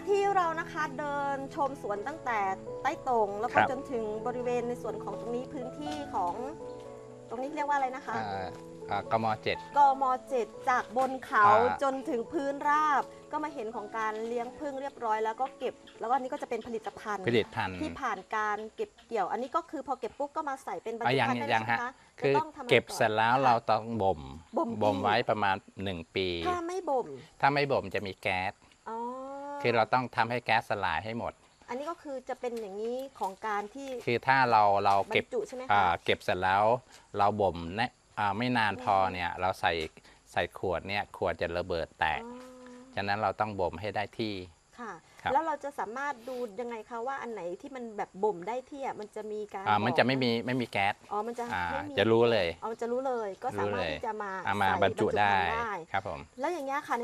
ที่เรานะคะเดินชมสวนตั้งแต่ใต้ตรงแล้วก็จนถึงบริเวณในส่วนของตรงนี้พื้นที่ของตรงนี้เรียกว่าอะไรนะคะกม7 กม7จากบนเขาจนถึงพื้นราบก็มาเห็นของการเลี้ยงผึ้งเรียบร้อยแล้วก็เก็บแล้วก็อันนี้ก็จะเป็นผลิตภัณฑ์ที่ผ่านการเก็บเกี่ยวอันนี้ก็คือพอเก็บปุ๊บก็มาใส่เป็นบรรจุภัณฑ์ได้เลยนะคะคือเก็บเสร็จแล้วเราต้องบ่มไว้ประมาณ1 ปีถ้าไม่บ่มจะมีแก๊สคือเราต้องทำให้แก๊สสลายให้หมดอันนี้ก็คือจะเป็นอย่างนี้ของการที่คือถ้าเราเก็บใช่ไหมคะเก็บเสร็จแล้วเราบ่มไม่นานพอเนี่ยเราใส่ขวดเนี่ยขวดจะระเบิดแตกฉะนั้นเราต้องบ่มให้ได้ที่ค่ะแล้วเราจะสามารถดูยังไงคะว่าอันไหนที่มันแบบบ่มได้ที่มันจะมีการมันจะไม่มีแก๊สมันจะรู้เลยจะรู้เลยก็สามารถที่จะมาบรรจุได้ครับผมแล้วอย่างเงี้ยค่ะ